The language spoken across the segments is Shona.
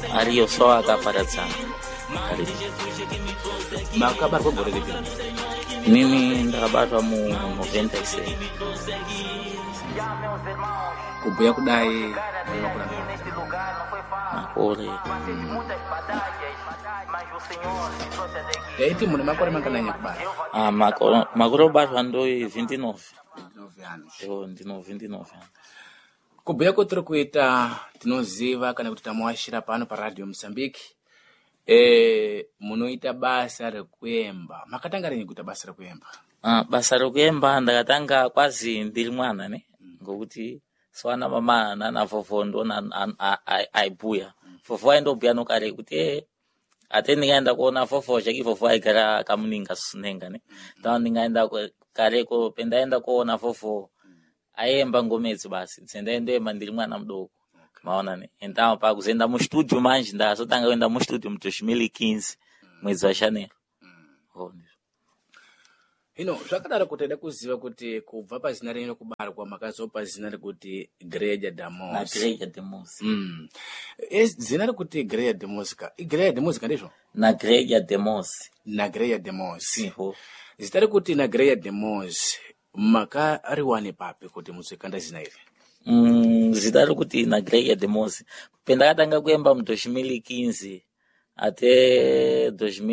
Ariyo só akaparadzana. Ariyo. Makabarwa gore ripi? Mimi ndakabarwa mu 96. Kubhuya kudai munokura makore. Yaiti mune makore mangananya kubara? Makore obarwa ndo 29. Yo ndino 29. Kubhuya kotiri kuita tinoziva kana kuti tamuashira pano paradio Mozambique. Munoita basa rekuemba. Makatanga rini kuita basa rekuemba? Basa rekuemba ndakatanga kwazi ndiri mwana ne. Ngokuti swana mama nana fofo ndo aibuya. Fofo aindobhuya nokare kuti ate ndingaenda kuona fofo chaki fofo aigara kamuninga sunenga ne. Tawo ndingaenda kareko pendaenda kuona fofo aemba ngomedzi basi. Tsendaendema ndiri mwana mudoko. Maona ne. Então pa kuzenda mu studio manje ndazotanga kuenda mu studio mu 2015 mwezi wa Janeiro. Hino zvakadaro kuti eda kuziva kuti kubva pazina rino kubarwa makazopa zina rekuti Greya Demos. Na Greya Demos. Zina rekuti Greya Demos ka. Greya Demos ndizvo? Na Greya Demos. Na Greya Demos. Siho. Zita rekuti na Greya Demos maka ariwane papi kuti muzikanda zina iri? Zita rekuti na Greya Demos. Pendakatanga kuemba mu 2015 até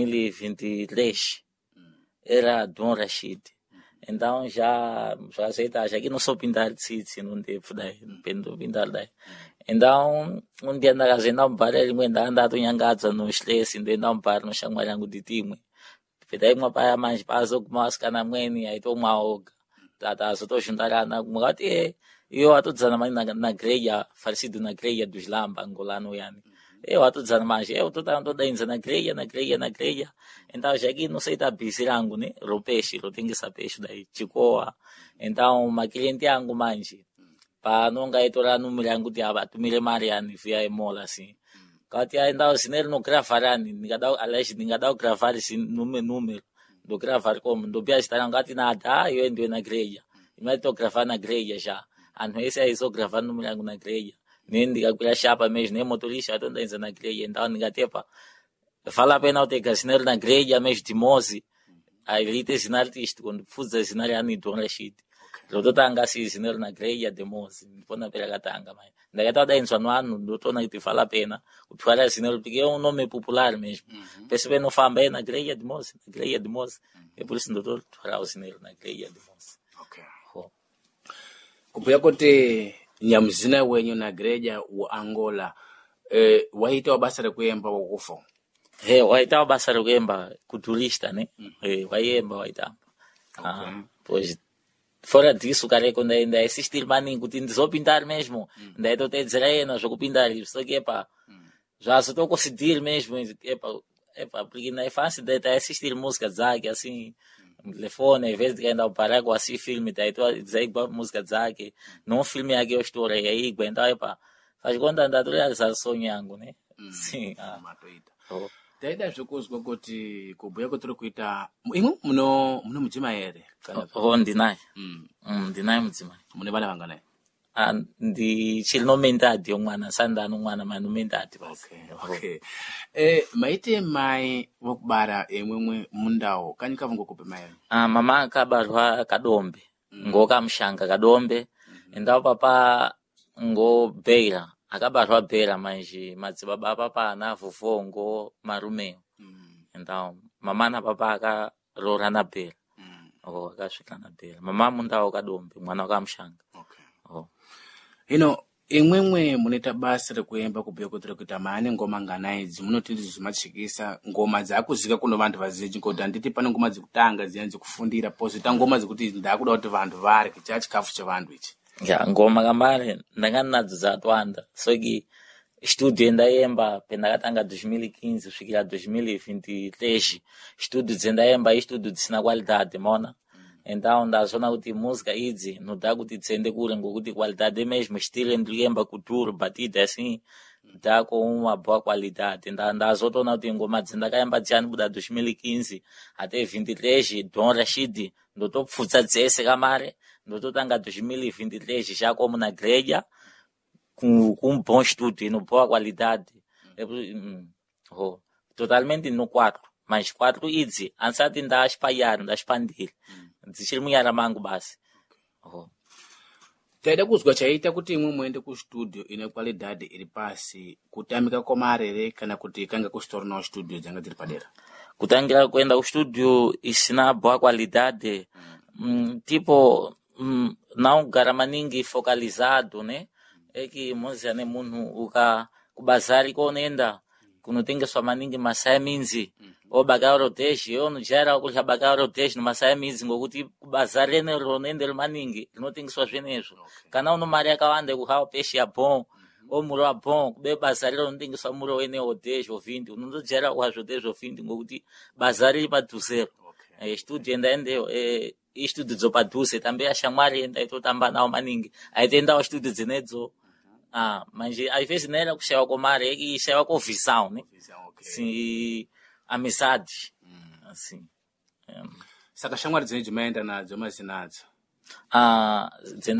2023. Era Dom Rashid. Então já aceita, já que não sou pintar tsitsi, não devo daí, pendo pintar daí. Então dia na casa não para ele ainda anda tu nyangaza no stress, ainda para no chama yangu de time. Pedai uma para mais passo com mais cana mweni, aí tô mal. Tá só tô juntara na mugati. Eu atudzana mais na Greya, falecido na Greya dos Lamba angolano yani. Eu atudzana mais, eu tô dando dança na Greya. Então já que não sei tá busy rango né, ropeixe, eu tenho que saber isso daí, chikoa. Então uma cliente yangu manje, pa nonga itora número yangu de abatu mire Mariani via emola assim. Kati ainda sinero no gravarani, ningadao gravar esse número, do gravar como, do pia estar ngati nada, eu endo na Greya. Mas tô gravando na Greya já. Ano esse aí só gravando número yangu na Greya. Nem ndiga kula chapa mesmo, nem motorista tô dança na Greya, então ningatepa. Fala pena o ter sinal na Greya mesmo de Mozi. Aí ele tem sinal artístico, quando fuza sinal yani Dom Rashid. Loto tanga si sinal na Greya de Mozi, pona pela katanga mai. Daí tá dentro no ano, doutor na que fala pena. O que fala sinal porque é um nome popular mesmo. Percebe no famba na Greya de Mozi, É por isso doutor fala o sinal na Greya de Mozi. Okay. Kubhuya kuti nyamuzina wenyu na Greya wa Angola waita basa rekuemba wakufa. Waita basa rekuemba kuturista né? Waiemba waita. Pois fora disso, cara, quando ainda existe maninho que tem só pintar mesmo. Daí tô te dizendo, jogo pintar isso que é pá. Já só tô conseguir mesmo, é pá, porque na infância daí tá assistir música zaque assim, no telefone, às vezes ainda parar com assim filme, daí tô dizer que música zaque, não filme aqui eu estou aí, então é pá. Faz conta andar tudo essa sonhando, né? Sim. Taida zvikuzwa kuti kubhuya kutiri kuita imwe muno mudzimai ere kana ndinaye ndinaye mudzimai. Mune vana vanganayi? Ndichiri nomentadi omwana sandano mwana mano mentadi basi. Okay. Maite mai vokubara emwemwe mundawo kanyi kavongokupe mai? Mama akabarwa Kadombe. Ngokamshanga Kadombe. Endao papa ngobeira. Akabarwa Beira manje madzibaba papa na vovongo marume. Então mama na papa akarora na Beira. Akasvika na Beira. Mama mundawo Kadombe mwana wakamshanga. Okay. Hino imwemwe munoita basa rekuemba kubhuya kuti kuita mane ngoma nganaidzi munoti zvimachikisa ngoma dzakuzika kuno vantu vazhinji kuti anditi pane ngoma dzekutanga dziyanzi kufundira pozita ngoma dzekuti ndakuda kuti vantu varye chikafu chevantu ichi. Ya ngoma kamare ndanga nadzo dzatwanda soki studio ndaemba pendakatanga 2015 kusvikira 2023 studio dzendaemba studio dzisina qualidade mona. Então ndazona kuti música idzi noda kuti tsende kule ngokuti qualidade mesmo estilo ndiyemba kultura batida assim dá com uma boa qualidade. Ndazotona kuti ngoma dzendakaemba dziyani kuda 2015 até 23 Dom Rashid ndotopfutsa dzese kamare. Ndototanga 2023 já como na Greya com bom estúdio e no boa qualidade. Totalmente no 4, mas 4 idzi ansati ndaspayar ndaspandile dzichiri munyara mangu basi. Taida kuzwa chaita kuti imwe muende ku studio ine qualidade iri pasi kutamika komarere kana kuti kanga kustorna ku studio dzanga dziri padera. Kutangira kuenda ku studio isina boa qualidade, tipo não gara maningi focalizado, né? É que moza ne munhu uka kubazari konenda kunotengeswa maningi masaya minzi obagara roteji yo nojera kulha bagara roteji no masaya minzi ngokuti kubazari ene ronende maningi rinotengeswa zvenezvo. Kana uno mari yakawanda kuhawa peshi ya bon omuro wa bon kube bazari rinotengeswa muro wene roteji ovindi unondojera kwa roteji ovindi ngokuti bazari paduzero. Studio ende studio dzopadhuze tambe ashamwari enda itotamba nawo maningi aitenda wa studio dzenedzo. Manje às não era kushaiwa komare eki shaiwa ko visão, né? Sim, amizade. Assim. Saka shamwari dzine dzimaenda nadzo mazinadzo. Dzenda